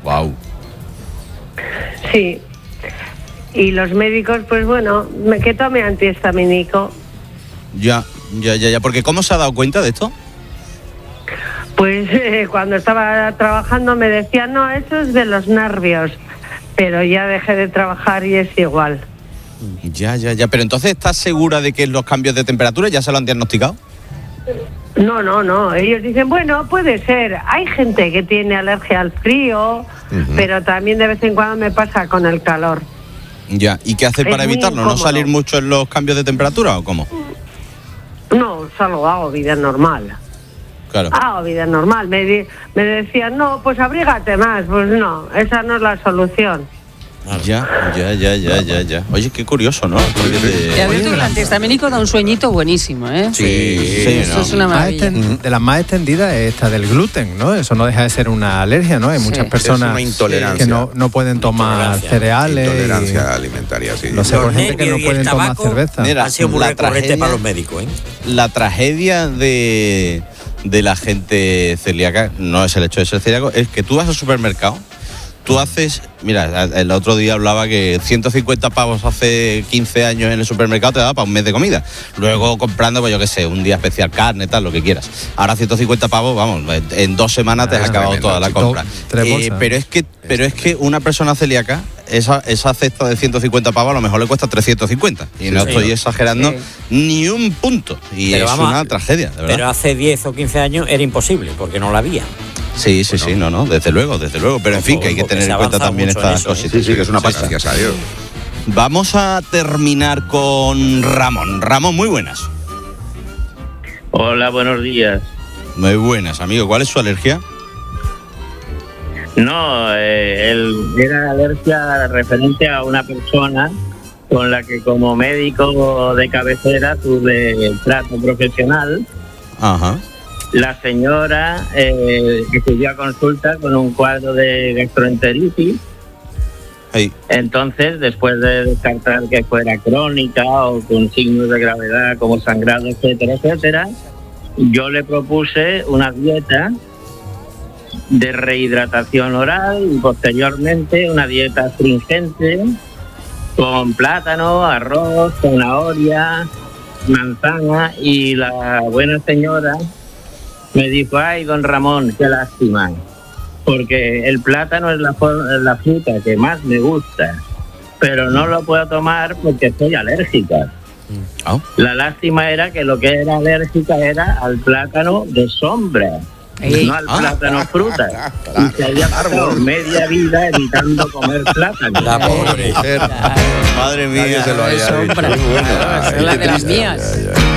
Wow. Sí. Y los médicos, pues bueno, que tome antihistamínico. Ya, porque ¿cómo se ha dado cuenta de esto? Pues cuando estaba trabajando me decían, no, eso es de los nervios, pero ya dejé de trabajar y es igual. Ya, pero entonces ¿estás segura de que los cambios de temperatura ya se lo han diagnosticado? No, ellos dicen, bueno, puede ser, hay gente que tiene alergia al frío, pero también de vez en cuando me pasa con el calor. Ya, ¿y qué hacer para evitarlo? ¿No salir mucho en los cambios de temperatura o cómo? No, hago vida normal. Claro. Hago vida normal. Me decían, no, pues abrígate más. Pues no, esa no es la solución. Ya. Oye, qué curioso, ¿no? Y a ver, el antihistamínico da un sueñito buenísimo, ¿eh? Sí, eso es una maravilla. De las más extendidas es esta del gluten, ¿no? Eso no deja de ser una alergia, ¿no? Hay muchas personas que no pueden tomar cereales. Intolerancia alimentaria, sí. No sé, por gente que no pueden tomar cerveza. Mira, ha sido muy recurrente para los médicos, ¿eh? La tragedia de la gente celíaca no es el hecho de ser celíaco, es que tú vas al supermercado. Tú haces, mira, el otro día hablaba que 150 pavos hace 15 años en el supermercado te daba para un mes de comida. Luego comprando, pues yo qué sé, un día especial, carne, tal, lo que quieras. Ahora 150 pavos, vamos, en 2 semanas te has acabado toda la compra. Pero es que una persona celíaca, esa cesta de 150 pavos a lo mejor le cuesta 350. Y no estoy exagerando ni un punto. Y pero es una tragedia, de verdad. Pero hace 10 o 15 años era imposible, porque no la había. Sí, no, desde luego. Pero en fin, que hay que tener en cuenta también estas cositas. Sí, que es una pasta. Gracias a Dios. Vamos a terminar con Ramón. Ramón, muy buenas. Hola, buenos días. Muy buenas, amigo. ¿Cuál es su alergia? No, era alergia referente a una persona con la que como médico de cabecera tuve el trato profesional. Ajá. La señora acudió a consulta con un cuadro de gastroenteritis. Hey. Entonces, después de descartar que fuera crónica o con signos de gravedad como sangrado, etcétera, yo le propuse una dieta de rehidratación oral y posteriormente una dieta astringente con plátano, arroz, zanahoria, manzana, y la buena señora me dijo, ay, don Ramón, qué lástima, porque el plátano es la fruta que más me gusta, pero no lo puedo tomar porque soy alérgica. Oh. La lástima era que lo que era alérgica era al plátano de sombra, no al plátano fruta. Y se había pasado media vida evitando comer plátano. La pobre mujer. Madre mía, se lo había dicho. Son las mías.